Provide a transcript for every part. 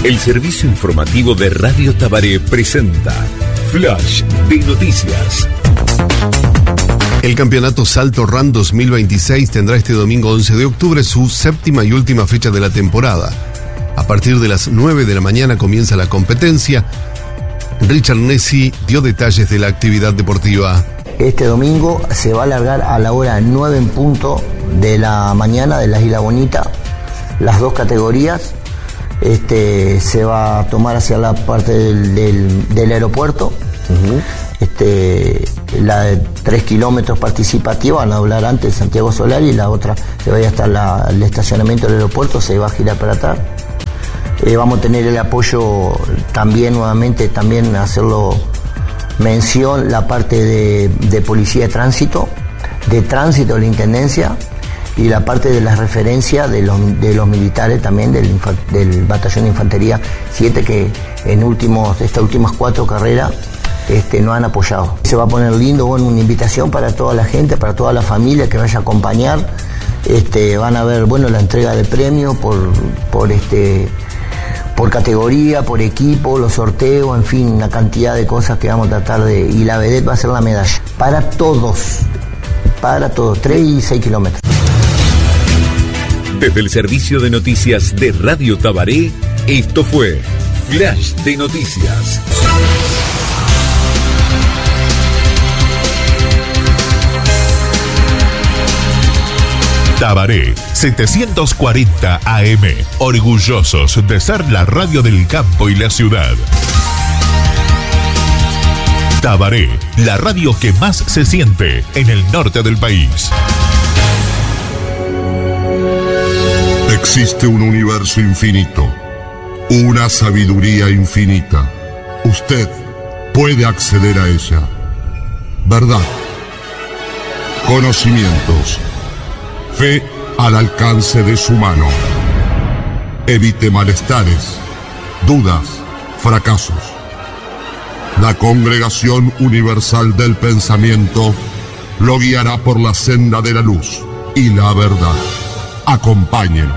El servicio informativo de Radio Tabaré presenta Flash de Noticias. El campeonato Salto Run 2026 tendrá este domingo 11 de octubre su séptima y última fecha de la temporada. A partir de las 9 de la mañana comienza la competencia. Richard Nessi dio detalles de la actividad deportiva. Este domingo se va a alargar a la hora 9 en punto de la mañana de la Isla Bonita, las dos categorías. Se va a tomar hacia la parte del aeropuerto. La de 3 kilómetros participativa van a hablar antes de Santiago Solari, y la otra se va a ir hasta el estacionamiento del aeropuerto, se va a girar para atrás. Vamos a tener el apoyo también, nuevamente, también hacerlo mención, la parte de policía de tránsito de la intendencia, y la parte de la referencia de los militares también del batallón de infantería 7, que en estas últimas 4 carreras nos han apoyado. Se va a poner lindo, bueno, una invitación para toda la gente, para toda la familia que vaya a acompañar. Van a ver, bueno, la entrega de premios por categoría, por equipo, los sorteos, en fin, una cantidad de cosas que vamos a tratar de... Y la vedette va a ser la medalla. Para todos, 3 y 6 kilómetros. Desde el servicio de noticias de Radio Tabaré, esto fue Flash de Noticias. Tabaré 740 AM, orgullosos de ser la radio del campo y la ciudad. Tabaré, la radio que más se siente en el norte del país. Existe un universo infinito, una sabiduría infinita. Usted puede acceder a ella. Verdad, conocimientos, fe al alcance de su mano. Evite malestares, dudas, fracasos. La Congregación Universal del Pensamiento lo guiará por la senda de la luz y la verdad. Acompáñenos.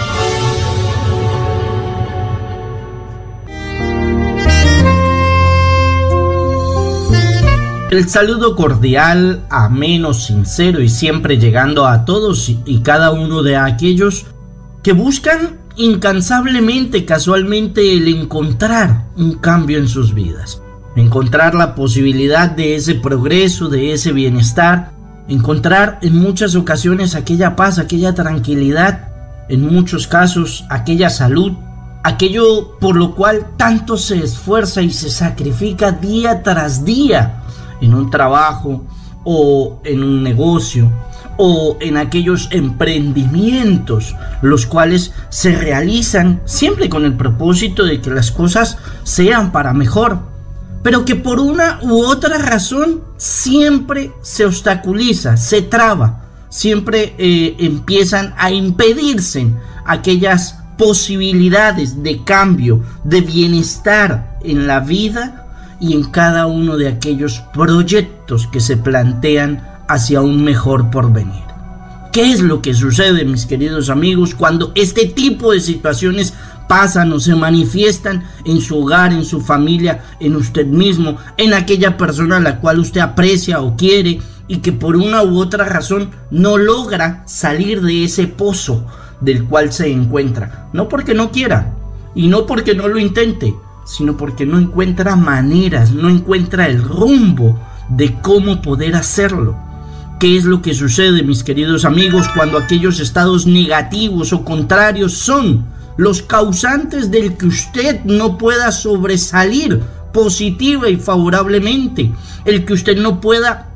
El saludo cordial, ameno, sincero y siempre llegando a todos y cada uno de aquellos que buscan incansablemente, casualmente, el encontrar un cambio en sus vidas, encontrar la posibilidad de ese progreso, de ese bienestar, encontrar en muchas ocasiones aquella paz, aquella tranquilidad, en muchos casos aquella salud, aquello por lo cual tanto se esfuerza y se sacrifica día tras día en un trabajo o en un negocio o en aquellos emprendimientos, los cuales se realizan siempre con el propósito de que las cosas sean para mejor, pero que por una u otra razón siempre se obstaculiza, se traba, siempre empiezan a impedirse aquellas posibilidades de cambio, de bienestar en la vida y en cada uno de aquellos proyectos que se plantean hacia un mejor porvenir. ¿Qué es lo que sucede, mis queridos amigos, cuando este tipo de situaciones pasan o se manifiestan en su hogar, en su familia, en usted mismo, en aquella persona a la cual usted aprecia o quiere y que por una u otra razón no logra salir de ese pozo del cual se encuentra? No porque no quiera y no porque no lo intente, sino porque no encuentra maneras, no encuentra el rumbo de cómo poder hacerlo. ¿Qué es lo que sucede, mis queridos amigos, cuando aquellos estados negativos o contrarios son los causantes del que usted no pueda sobresalir positiva y favorablemente, el que usted no pueda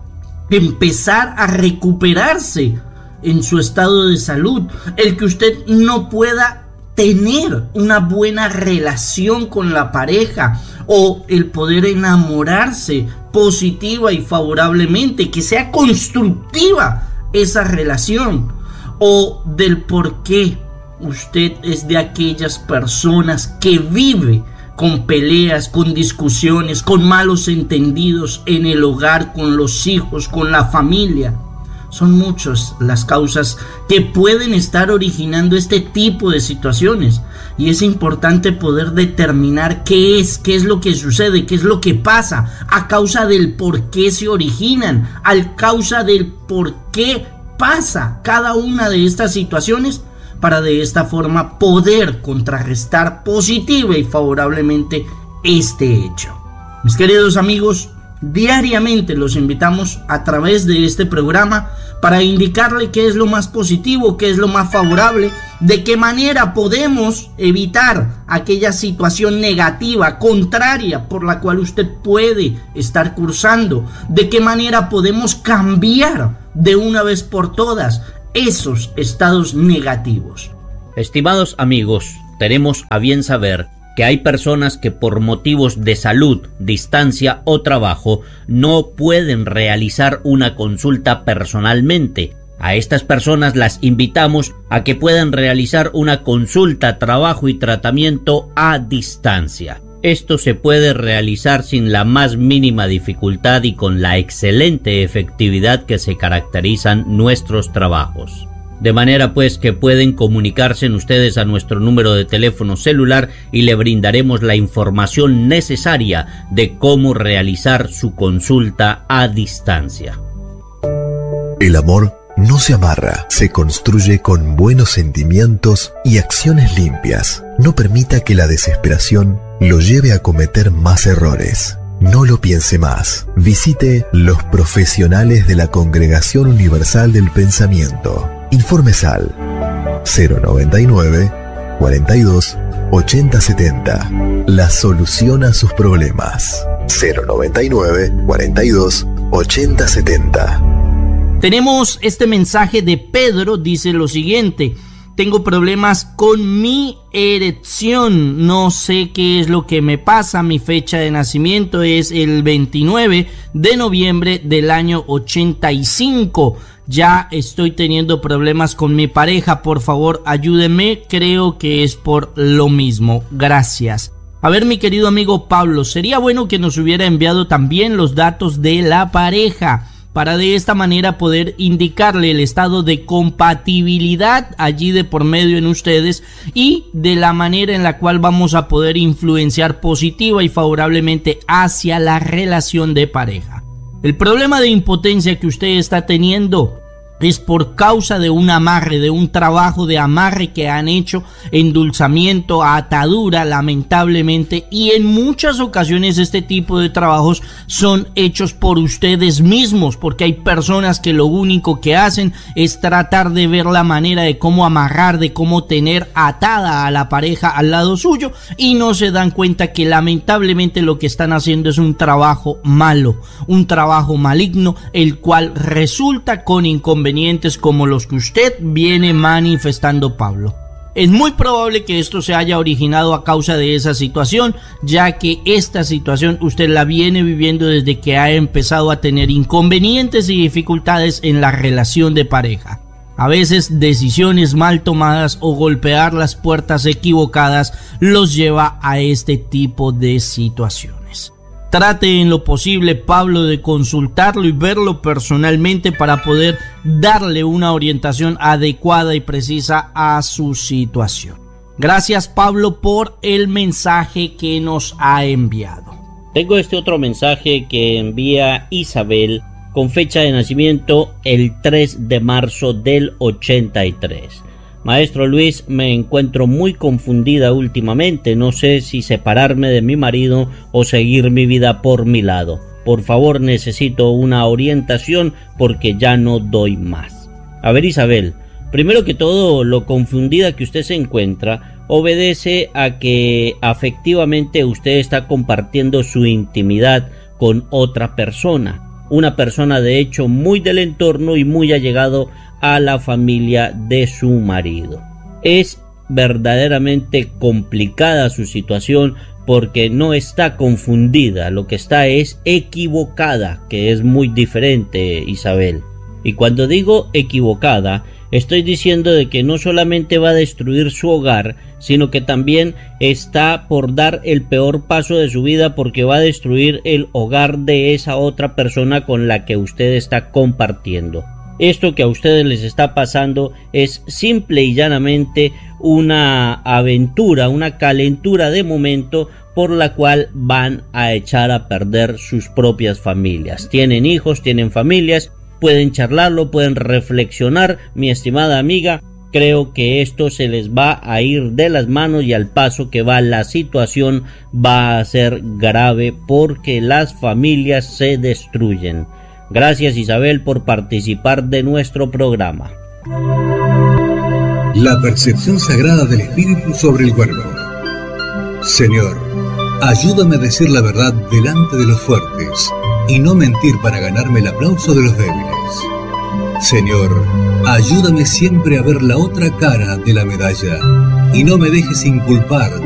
empezar a recuperarse en su estado de salud, el que usted no pueda tener una buena relación con la pareja o el poder enamorarse positiva y favorablemente, que sea constructiva esa relación, o del por qué usted es de aquellas personas que vive con peleas, con discusiones, con malos entendidos en el hogar, con los hijos, con la familia. Son muchas las causas que pueden estar originando este tipo de situaciones, y es importante poder determinar qué es lo que sucede, qué es lo que pasa, a causa del por qué se originan, a causa del por qué pasa cada una de estas situaciones, para de esta forma poder contrarrestar positiva y favorablemente este hecho. Mis queridos amigos, diariamente los invitamos a través de este programa para indicarle qué es lo más positivo, qué es lo más favorable, de qué manera podemos evitar aquella situación negativa, contraria, por la cual usted puede estar cursando, de qué manera podemos cambiar de una vez por todas esos estados negativos. Estimados amigos, tenemos a bien saber que hay personas que por motivos de salud, distancia o trabajo no pueden realizar una consulta personalmente. A estas personas las invitamos a que puedan realizar una consulta, trabajo y tratamiento a distancia. Esto se puede realizar sin la más mínima dificultad y con la excelente efectividad que se caracterizan nuestros trabajos. De manera pues que pueden comunicarse ustedes a nuestro número de teléfono celular y le brindaremos la información necesaria de cómo realizar su consulta a distancia. El amor no se amarra, se construye con buenos sentimientos y acciones limpias. No permita que la desesperación lo lleve a cometer más errores. No lo piense más. Visite los profesionales de la Congregación Universal del Pensamiento. Informes al 099 42 80 70. La solución a sus problemas. 099 42 80 70. Tenemos este mensaje de Pedro, dice lo siguiente: tengo problemas con mi erección, no sé qué es lo que me pasa, mi fecha de nacimiento es el 29 de noviembre del año 85, ya estoy teniendo problemas con mi pareja, por favor ayúdenme, creo que es por lo mismo, gracias. A ver, mi querido amigo Pablo, sería bueno que nos hubiera enviado también los datos de la pareja, para de esta manera poder indicarle el estado de compatibilidad allí de por medio en ustedes y de la manera en la cual vamos a poder influenciar positiva y favorablemente hacia la relación de pareja. El problema de impotencia que usted está teniendo es por causa de un amarre, de un trabajo de amarre que han hecho, endulzamiento, atadura, lamentablemente, y en muchas ocasiones este tipo de trabajos son hechos por ustedes mismos, porque hay personas que lo único que hacen es tratar de ver la manera de cómo amarrar, de cómo tener atada a la pareja al lado suyo, y no se dan cuenta que lamentablemente lo que están haciendo es un trabajo malo, un trabajo maligno, el cual resulta con inconvenientes como los que usted viene manifestando, Pablo. Es muy probable que esto se haya originado a causa de esa situación, ya que esta situación usted la viene viviendo desde que ha empezado a tener inconvenientes y dificultades en la relación de pareja. A veces decisiones mal tomadas o golpear las puertas equivocadas los lleva a este tipo de situaciones. Trate en lo posible, Pablo, de consultarlo y verlo personalmente para poder darle una orientación adecuada y precisa a su situación. Gracias, Pablo, por el mensaje que nos ha enviado. Tengo este otro mensaje que envía Isabel con fecha de nacimiento el 3 de marzo del 83. Maestro Luis, me encuentro muy confundida últimamente, no sé si separarme de mi marido o seguir mi vida por mi lado. Por favor, necesito una orientación porque ya no doy más. A ver, Isabel, primero que todo, lo confundida que usted se encuentra obedece a que afectivamente usted está compartiendo su intimidad con otra persona. Una persona de hecho muy del entorno y muy allegado a la familia de su marido. Es verdaderamente complicada su situación porque no está confundida, lo que está es equivocada, que es muy diferente, Isabel. Y cuando digo equivocada, estoy diciendo de que no solamente va a destruir su hogar, sino que también está por dar el peor paso de su vida porque va a destruir el hogar de esa otra persona con la que usted está compartiendo. Esto que a ustedes les está pasando es simple y llanamente una aventura, una calentura de momento por la cual van a echar a perder sus propias familias. Tienen hijos, tienen familias, pueden charlarlo, pueden reflexionar, mi estimada amiga. Creo que esto se les va a ir de las manos y al paso que va la situación va a ser grave porque las familias se destruyen. Gracias, Isabel, por participar de nuestro programa. La percepción sagrada del espíritu sobre el cuerpo. Señor, ayúdame a decir la verdad delante de los fuertes y no mentir para ganarme el aplauso de los débiles. Señor, ayúdame siempre a ver la otra cara de la medalla y no me dejes inculpar